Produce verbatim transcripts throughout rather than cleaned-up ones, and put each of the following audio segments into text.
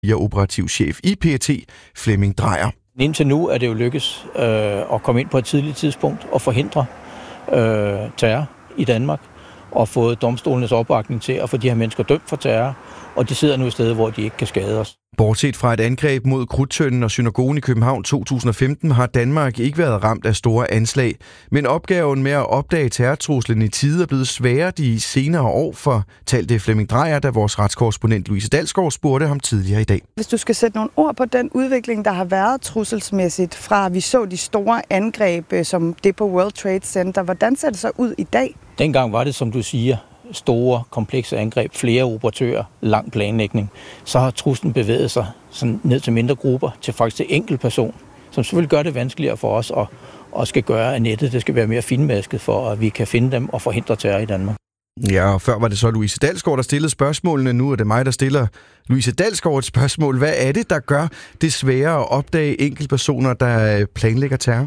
siger operativchef i P E T, Flemming Drejer. Indtil nu er det jo lykkes øh, at komme ind på et tidligt tidspunkt og forhindre øh, terror i Danmark, og fået domstolenes opbakning til at få de her mennesker dømt for terror, og de sidder nu et sted, hvor de ikke kan skade os. Bortset fra et angreb mod Krudttønden og synagogen i København to tusind og femten har Danmark ikke været ramt af store anslag. Men opgaven med at opdage terrortruslen i tide er blevet sværere de senere år, fortalte Flemming Drejer, da vores retskorrespondent Louise Dalsgaard spurgte ham tidligere i dag. Hvis du skal sætte nogle ord på den udvikling, der har været trusselsmæssigt fra vi så de store angreb, som det på World Trade Center, hvordan ser det så ud i dag? Dengang var det, som du siger, store, komplekse angreb, flere operatører, lang planlægning. Så har truslen bevæget sig sådan ned til mindre grupper, til faktisk til enkelt person, som selvfølgelig gør det vanskeligere for os, og, og skal gøre, at nettet det skal være mere finmasket, for at vi kan finde dem og forhindre terror i Danmark. Ja, og før var det så Louise Dalsgaard, der stillede spørgsmålene. Nu er det mig, der stiller Louise Dalsgaard et spørgsmål. Hvad er det, der gør det sværere at opdage enkeltpersoner, der planlægger terror?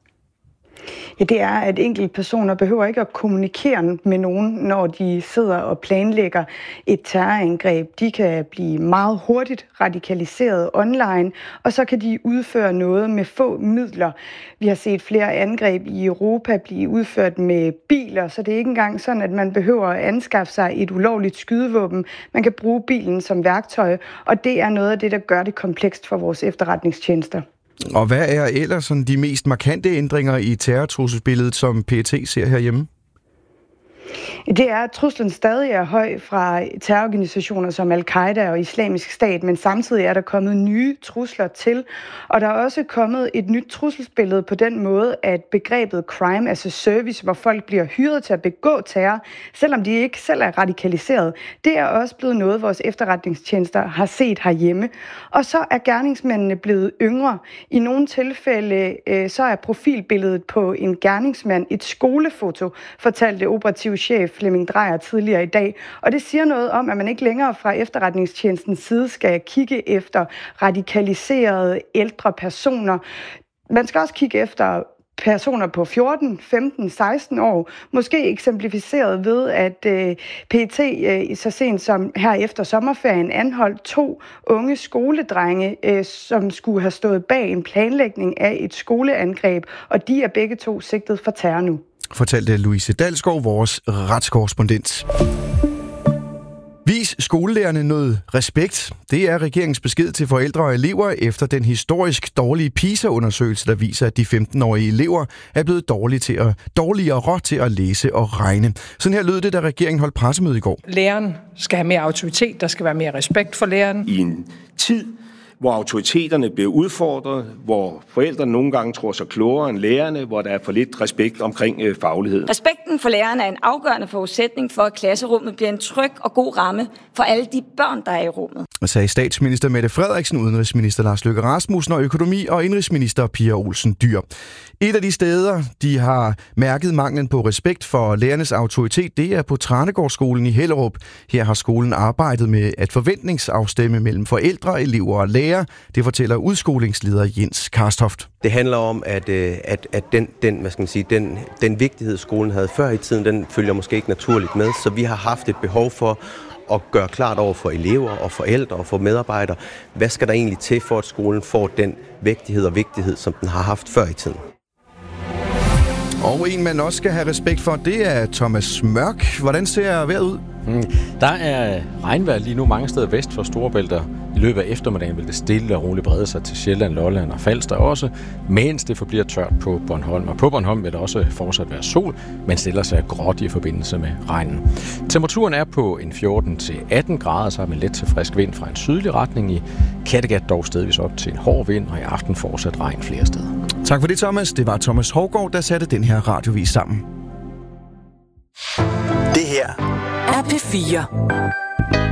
Ja, det er, at enkelte personer behøver ikke at kommunikere med nogen, når de sidder og planlægger et terrorangreb. De kan blive meget hurtigt radikaliseret online, og så kan de udføre noget med få midler. Vi har set flere angreb i Europa blive udført med biler, så det er ikke engang sådan, at man behøver at anskaffe sig et ulovligt skydevåben. Man kan bruge bilen som værktøj, og det er noget af det, der gør det komplekst for vores efterretningstjenester. Og hvad er ellers sådan de mest markante ændringer i terrortrusselsbilledet, som P E T ser herhjemme? Det er, at truslen stadig er høj fra terrororganisationer som Al-Qaida og Islamisk Stat, men samtidig er der kommet nye trusler til. Og der er også kommet et nyt trusselsbillede på den måde, at begrebet crime as a service, hvor folk bliver hyret til at begå terror, selvom de ikke selv er radikaliseret, det er også blevet noget, vores efterretningstjenester har set herhjemme. Og så er gerningsmændene blevet yngre. I nogle tilfælde øh, så er profilbilledet på en gerningsmand et skolefoto, fortalte operativ chef Flemming Drejer tidligere i dag. Og det siger noget om, at man ikke længere fra efterretningstjenestens side skal kigge efter radikaliserede ældre personer. Man skal også kigge efter personer på fjorten, femten, seksten år, måske eksemplificeret ved, at øh, P E T øh, så sent som her efter sommerferien anholdt to unge skoledrenge, øh, som skulle have stået bag en planlægning af et skoleangreb, og de er begge to sigtet for terror nu. Fortalte Louise Dalsgaard, vores retskorrespondent. Vis skolelærerne noget respekt. Det er regeringens besked til forældre og elever efter den historisk dårlige PISA-undersøgelse, der viser, at de femten-årige elever er blevet dårlige til at, dårligere til at læse og regne. Sådan her lød det, da regeringen holdt pressemøde i går. Læreren skal have mere autoritet, der skal være mere respekt for læreren. I en tid, hvor autoriteterne bliver udfordret, hvor forældrene nogle gange tror sig klogere end lærerne, hvor der er for lidt respekt omkring øh, faglighed. Respekten for lærerne er en afgørende forudsætning for, at klasserummet bliver en tryg og god ramme for alle de børn, der er i rummet. Sagde statsminister Mette Frederiksen, udenrigsminister Lars Løkke Rasmussen og økonomi- og indrigsminister Pia Olsen Dyhr. Et af de steder, de har mærket manglen på respekt for lærernes autoritet, det er på Tranegårdsskolen i Hellerup. Her har skolen arbejdet med at forventningsafstemme mellem forældre, elever og lærere. Det fortæller udskolingsleder Jens Karstoft. Det handler om, at, at, at den, den, hvad skal man sige, den, den vigtighed, skolen havde før i tiden, den følger måske ikke naturligt med. Så vi har haft et behov for at gøre klart over for elever og forældre og for medarbejdere, hvad skal der egentlig til for, at skolen får den vægtighed og vigtighed, som den har haft før i tiden. Og en, man også skal have respekt for, det er Thomas Mørk. Hvordan ser vejret ud? Mm. Der er regnvejr lige nu mange steder vest for Storebælt. I løbet af eftermiddagen vil det stille og roligt brede sig til Sjælland, Lolland og Falster også, mens det forbliver tørt på Bornholm. Og på Bornholm vil der også fortsat være sol, men stiller sig gråt i forbindelse med regnen. Temperaturen er på en fjorten til atten grader, så har man let til frisk vind fra en sydlig retning. I Kattegat dog stedvis op til en hård vind, og i aften fortsat regn flere steder. Tak for det, Thomas. Det var Thomas Hovgaard, der satte den her radiovis sammen. Det her er P fire.